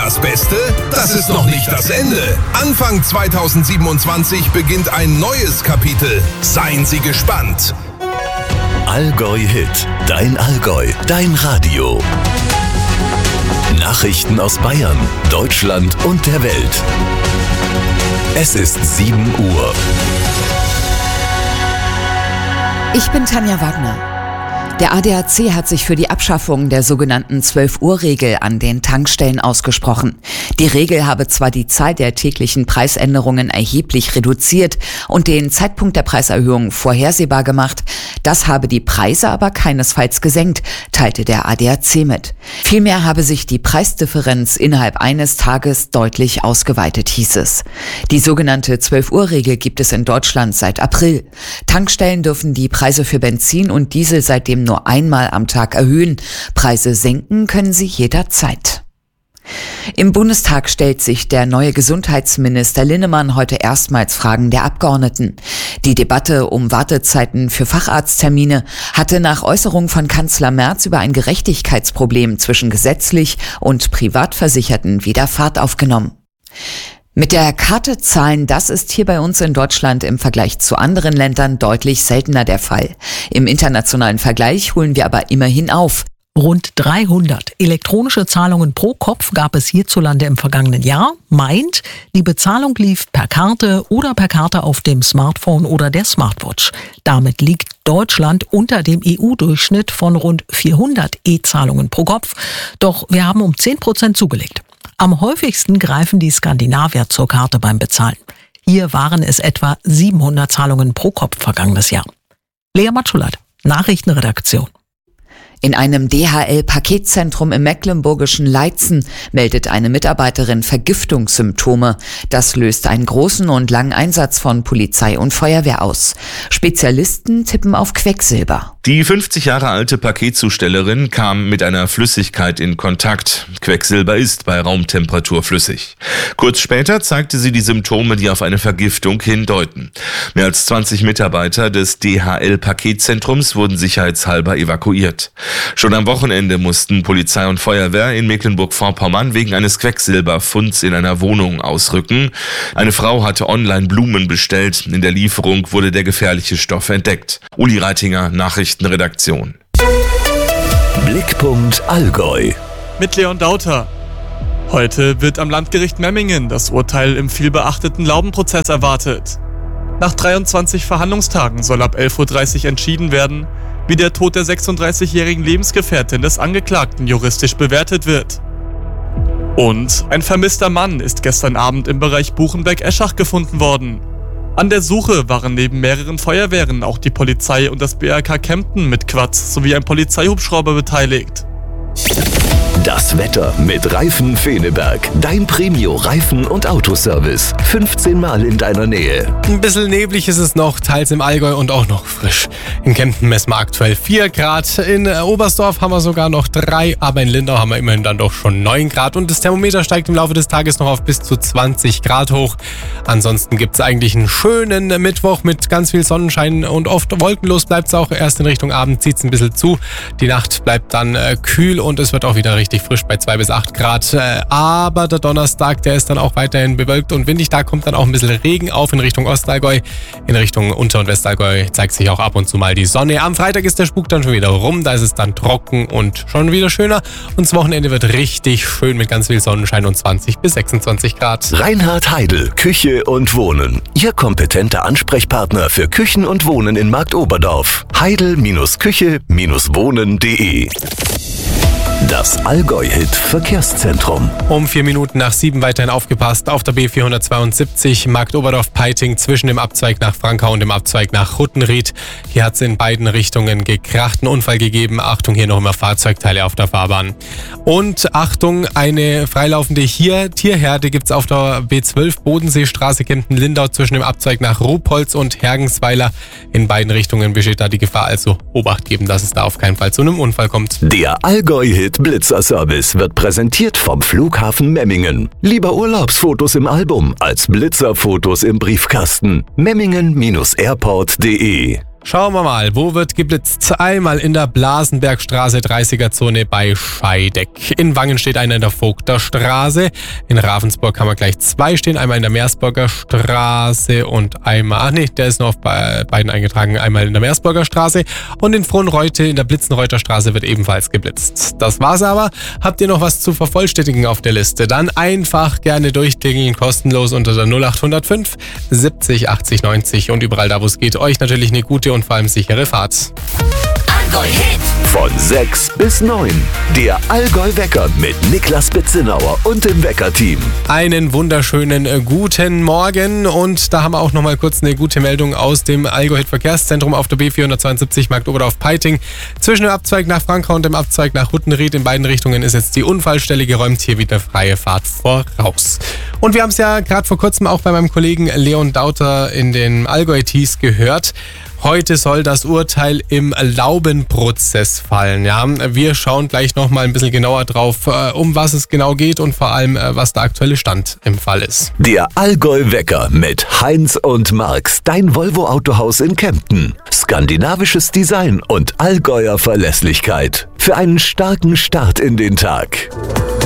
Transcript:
das Beste? Das ist noch nicht das Ende. Anfang 2027 beginnt ein neues Kapitel. Seien Sie gespannt. Allgäu Hit. Dein Allgäu. Dein Radio. Nachrichten aus Bayern, Deutschland und der Welt. Es ist 7 Uhr. Ich bin Tanja Wagner. Der ADAC hat sich für die Abschaffung der sogenannten 12-Uhr-Regel an den Tankstellen ausgesprochen. Die Regel habe zwar die Zahl der täglichen Preisänderungen erheblich reduziert und den Zeitpunkt der Preiserhöhung vorhersehbar gemacht, das habe die Preise aber keinesfalls gesenkt, teilte der ADAC mit. Vielmehr habe sich die Preisdifferenz innerhalb eines Tages deutlich ausgeweitet, hieß es. Die sogenannte 12-Uhr-Regel gibt es in Deutschland seit April. Tankstellen dürfen die Preise für Benzin und Diesel seitdem nur einmal am Tag erhöhen. Preise senken können sie jederzeit. Im Bundestag stellt sich der neue Gesundheitsminister Linnemann heute erstmals Fragen der Abgeordneten. Die Debatte um Wartezeiten für Facharzttermine hatte nach Äußerung von Kanzler Merz über ein Gerechtigkeitsproblem zwischen gesetzlich und Privatversicherten wieder Fahrt aufgenommen. Mit der Karte zahlen, das ist hier bei uns in Deutschland im Vergleich zu anderen Ländern deutlich seltener der Fall. Im internationalen Vergleich holen wir aber immerhin auf. Rund 300 elektronische Zahlungen pro Kopf gab es hierzulande im vergangenen Jahr. Meint, die Bezahlung lief per Karte oder per Karte auf dem Smartphone oder der Smartwatch. Damit liegt Deutschland unter dem EU-Durchschnitt von rund 400 E-Zahlungen pro Kopf. Doch wir haben um 10% zugelegt. Am häufigsten greifen die Skandinavier zur Karte beim Bezahlen. Hier waren es etwa 700 Zahlungen pro Kopf vergangenes Jahr. Lea Matschulat, Nachrichtenredaktion. In einem DHL-Paketzentrum im mecklenburgischen Leitzen meldet eine Mitarbeiterin Vergiftungssymptome. Das löst einen großen und langen Einsatz von Polizei und Feuerwehr aus. Spezialisten tippen auf Quecksilber. Die 50 Jahre alte Paketzustellerin kam mit einer Flüssigkeit in Kontakt. Quecksilber ist bei Raumtemperatur flüssig. Kurz später zeigte sie die Symptome, die auf eine Vergiftung hindeuten. Mehr als 20 Mitarbeiter des DHL-Paketzentrums wurden sicherheitshalber evakuiert. Schon am Wochenende mussten Polizei und Feuerwehr in Mecklenburg-Vorpommern wegen eines Quecksilberfunds in einer Wohnung ausrücken. Eine Frau hatte online Blumen bestellt. In der Lieferung wurde der gefährliche Stoff entdeckt. Uli Reitinger, Nachrichtenredaktion. Blickpunkt Allgäu. Mit Leon Dauter. Heute wird am Landgericht Memmingen das Urteil im vielbeachteten Laubenprozess erwartet. Nach 23 Verhandlungstagen soll ab 11:30 Uhr entschieden werden, wie der Tod der 36-jährigen Lebensgefährtin des Angeklagten juristisch bewertet wird. Und ein vermisster Mann ist gestern Abend im Bereich Buchenberg-Eschach gefunden worden. An der Suche waren neben mehreren Feuerwehren auch die Polizei und das BRK Kempten mit Quads sowie ein Polizeihubschrauber beteiligt. Das Wetter mit Reifen Feneberg. Dein Premio-Reifen- und Autoservice. 15 Mal in deiner Nähe. Ein bisschen neblig ist es noch, teils im Allgäu und auch noch frisch. In Kempten messen wir aktuell 4 Grad. In Oberstdorf haben wir sogar noch 3, aber in Lindau haben wir immerhin dann doch schon 9 Grad. Und das Thermometer steigt im Laufe des Tages noch auf bis zu 20 Grad hoch. Ansonsten gibt es eigentlich einen schönen Mittwoch mit ganz viel Sonnenschein und oft wolkenlos bleibt es auch. Erst in Richtung Abend zieht es ein bisschen zu. Die Nacht bleibt dann kühl und es wird auch wieder richtig frisch bei 2 bis 8 Grad. Aber der Donnerstag, der ist dann auch weiterhin bewölkt und windig. Da kommt dann auch ein bisschen Regen auf in Richtung Ostallgäu. In Richtung Unter- und Westallgäu zeigt sich auch ab und zu mal die Sonne. Am Freitag ist der Spuk dann schon wieder rum. Da ist es dann trocken und schon wieder schöner. Und das Wochenende wird richtig schön mit ganz viel Sonnenschein und 20 bis 26 Grad. Reinhard Heidel, Küche und Wohnen. Ihr kompetenter Ansprechpartner für Küchen und Wohnen in Marktoberdorf. heidel-küche-wohnen.de. Das Allgäu-Hit Verkehrszentrum. Um 4 Minuten nach 7 weiterhin aufgepasst auf der B472 Marktoberdorf-Peiting zwischen dem Abzweig nach Frankau und dem Abzweig nach Huttenried. Hier hat es in beiden Richtungen gekrachten Unfall gegeben. Achtung, hier noch immer Fahrzeugteile auf der Fahrbahn. Und Achtung, eine freilaufende Tierherde gibt es auf der B12 Bodenseestraße Kempten-Lindau zwischen dem Abzweig nach Ruhpolz und Hergensweiler. In beiden Richtungen besteht da die Gefahr, also Obacht geben, dass es da auf keinen Fall zu einem Unfall kommt. Der Allgäu-Hit Blitzer-Service wird präsentiert vom Flughafen Memmingen. Lieber Urlaubsfotos im Album als Blitzerfotos im Briefkasten. Memmingen-airport.de Schauen wir mal, wo wird geblitzt? Einmal in der Blasenbergstraße 30er-Zone bei Scheideck. In Wangen steht einer in der Vogter Straße. In Ravensburg haben wir gleich 2 stehen. Einmal in der Meersburger Straße und einmal, der ist noch auf beiden eingetragen. Einmal in der Meersburger Straße und in Frohnreute in der Blitzenreuther Straße wird ebenfalls geblitzt. Das war's aber. Habt ihr noch was zu vervollständigen auf der Liste? Dann einfach gerne durchklingeln, kostenlos unter der 0805 70 80 90 und überall da, wo es geht. Euch natürlich eine gute und vor allem sichere Fahrt. Allgäu Hit. Von 6 bis 9. Der Allgäu-Wecker mit Niklas Betzenauer und dem Wecker-Team. Einen wunderschönen guten Morgen und da haben wir auch noch mal kurz eine gute Meldung aus dem Allgäu-Hit-Verkehrszentrum auf der B472 Marktoberdorf-Peiting. Zwischen dem Abzweig nach Frankau und dem Abzweig nach Huttenried in beiden Richtungen ist jetzt die Unfallstelle geräumt. Hier wieder freie Fahrt voraus. Und wir haben es ja gerade vor kurzem auch bei meinem Kollegen Leon Dauter in den Allgäu-Tees gehört. Heute soll das Urteil im Laubenprozess fallen. Ja, wir schauen gleich noch mal ein bisschen genauer drauf, um was es genau geht und vor allem, was der aktuelle Stand im Fall ist. Der Allgäu-Wecker mit Heinz und Marx, dein Volvo-Autohaus in Kempten. Skandinavisches Design und Allgäuer Verlässlichkeit. Für einen starken Start in den Tag.